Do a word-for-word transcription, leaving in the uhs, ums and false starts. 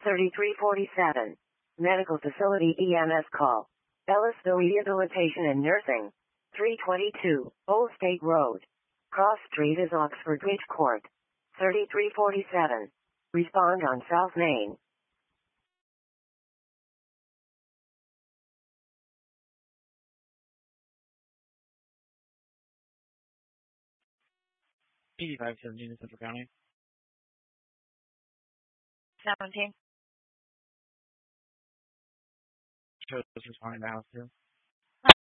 thirty-three forty-seven. Medical Facility E M S call. Ellisville Rehabilitation and Nursing. three twenty-two, Old State Road. Cross Street is Oxford Ridge Court. thirty-three forty-seven. Respond on South Main. eighty-five seventeen in Central County. seventeen. Shows responding to house too.